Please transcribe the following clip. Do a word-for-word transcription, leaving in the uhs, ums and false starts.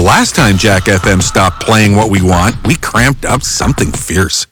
last time Jack F M stopped playing what we want, we cramped up something fierce.